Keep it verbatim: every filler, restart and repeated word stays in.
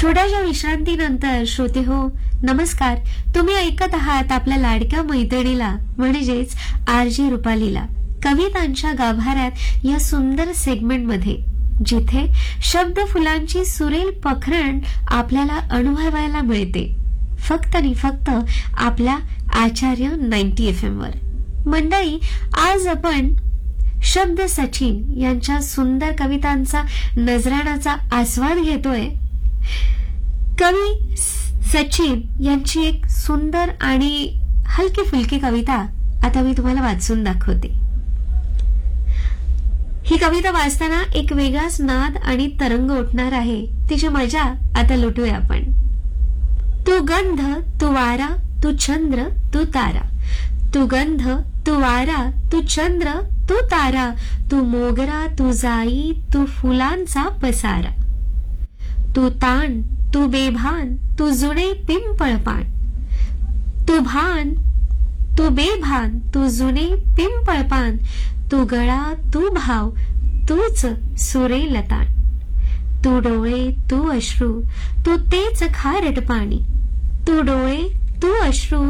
छोट्याशा विश्रांतीनंतर श्रोते हो नमस्कार. तुम्ही ऐकत आहात आपल्या लाडक्या मैत्रिणीला म्हणजेच आरजी रुपालीला कवितांच्या गाभाऱ्यात या सुंदर सेगमेंटमध्ये, जिथे शब्द फुलांची सुरेल पखरण आपल्याला अनुभवायला मिळते फक्त आणि फक्त आपल्या आचार्य नाईंटी एफ एम वर. मंडळी, आज आपण शब्द सचिन यांच्या सुंदर कवितांचा नजराणाचा आस्वाद घेतोय. कवी सचिन यांची एक सुंदर आणि हलकी फुलकी कविता आता मी तुम्हाला वाचून दाखवते. ही कविता वाचताना एक वेगळाच नाद आणि तरंग उठणार आहे. तिची मजा आता लुटूया आपण. तू गंध, तू वारा, तू चंद्र, तू तारा. तू गंध, तू वारा, तू चंद्र, तू तारा. तू मोगरा, तू जाई, तू फुलांचा पसारा. तू ताण, तू बेभान, तू जुने पिंपळपान. तू भान, तू बेभान, तू जुने पिंपळपान. तू गळा, तू भाव, तूच सुरेल ताण. तू डोळे, तू अश्रू, तू तेच खारट पाणी. तू डोळे, तू अश्रू,